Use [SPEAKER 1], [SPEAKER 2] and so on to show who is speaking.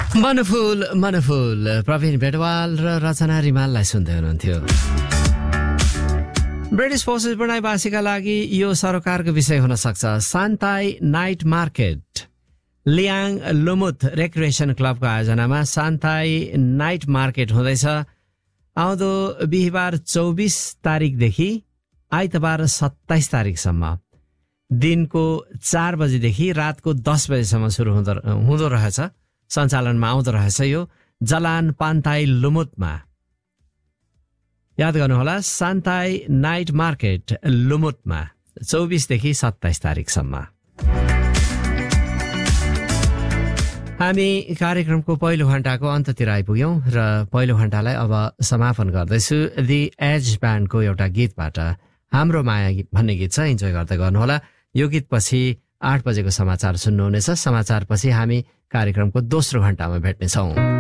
[SPEAKER 1] मनफुल प्रवीण बेटवाल र रचना रिमाललाई सुन्दै हुनुहुन्थ्यो। ब्रिटिस फोर्सेस बर्नाईवासीका लागि यो सरोकारको विषय हुन सक्छ। सान्ताई नाइट मार्केट लियाङ लुमुथ रेक्रिएसन क्लबको आयोजनामा सान्ताई नाइट मार्केट हुँदैछ। आउँदो बिहिबार 24 तारिकदेखि आइतबार 27 तारिकसम्म दिनको 4 बजेदेखि रातको 10 बजेसम्म सुरु हुँदो रहेछ। सञ्चालनमा आउँदो रहेछ यो जलान पान्ताई लुमुतमा। याद गर्नुहोला, सान्ताई नाइट मार्केट लुमुतमा 24 देखि 27 तारिकसम्म। हामी कार्यक्रमको पहिलो घण्टाको अन्ततिर आइपुग्यौं र पहिलो घण्टालाई अब समापन गर्दैछु। दि एज ब्यान्डको एउटा गीतबाट हाम्रो माया भन्ने गीत छ, इन्जोय गर्दै गर्नुहोला। यो गीत पछि 8 बजेको समाचार सुन्नुहुनेछ। समाचार पछि हामी कार्यक्रमको दोस्रो घण्टामा भेट्नेछौँ।